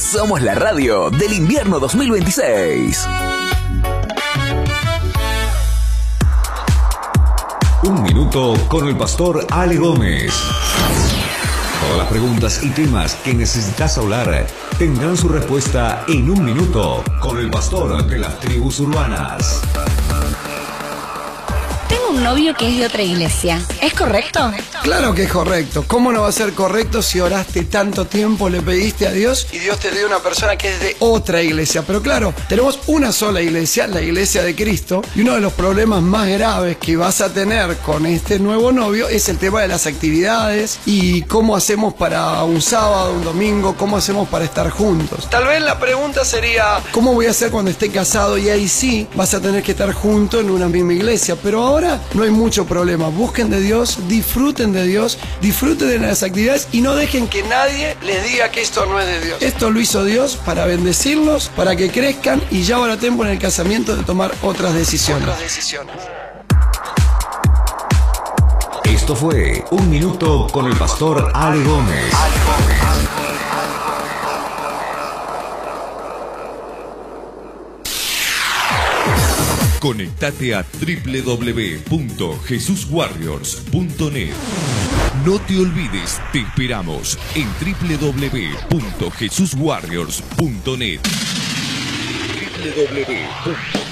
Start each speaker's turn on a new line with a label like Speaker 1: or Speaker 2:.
Speaker 1: Somos la radio del invierno 2026.
Speaker 2: Un minuto con el pastor Ale Gómez. Todas las preguntas y temas que necesitas hablar tendrán su respuesta en un minuto con el pastor de las tribus urbanas.
Speaker 3: Tengo un novio que es de otra iglesia. ¿Es correcto?
Speaker 4: Claro que es correcto. ¿Cómo no va a ser correcto si oraste tanto tiempo, le pediste a Dios y Dios te dio una persona que es de otra iglesia? Pero claro, tenemos una sola iglesia, la iglesia de Cristo, y uno de los problemas más graves que vas a tener con este nuevo novio es el tema de las actividades y cómo hacemos para un sábado, un domingo, cómo hacemos para estar juntos. Tal vez la pregunta sería, ¿cómo voy a hacer cuando esté casado? Y ahí sí vas a tener que estar juntos en una misma iglesia, pero ahora no hay mucho problema. Busquen de Dios, disfruten de Dios, disfruten de las actividades y no dejen que nadie les diga que esto no es de Dios. Esto lo hizo Dios para bendecirlos, para que crezcan y ya ahora tiempo en el casamiento de tomar otras decisiones.
Speaker 2: Esto fue Un Minuto con el pastor Ale Gómez.
Speaker 5: Conectate a www.jesuswarriors.net. No te olvides, te esperamos en www.jesuswarriors.net.